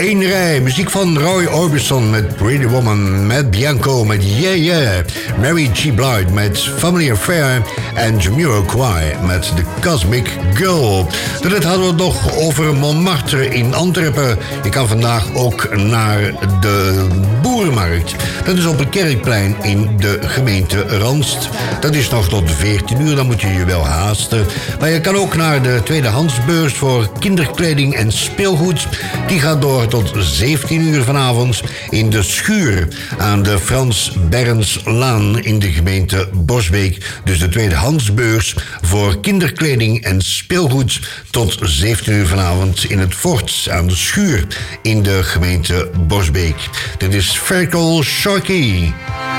één rij. Muziek van Roy Orbison met Pretty Woman, met Bianco met Yeah Yeah, Mary G. Blige met Family Affair en Jamiroquai met The Cosmic Girl. Daarnet hadden we het nog over Montmartre in Antwerpen. Je kan vandaag ook naar de Boerenmarkt. Dat is op het Kerkplein in de gemeente Ranst. Dat is nog tot 14 uur, dan moet je je wel haasten. Maar je kan ook naar de tweedehandsbeurs voor kinderkleding en speelgoed. Die gaat door tot 17 uur vanavond in de Schuur aan de Frans Bernslaan in de gemeente Borsbeek. Dus de tweedehandsbeurs voor kinderkleding en speelgoed tot 17 uur vanavond in het Fort aan de Schuur in de gemeente Borsbeek. Dit is Ferkel Sharkey.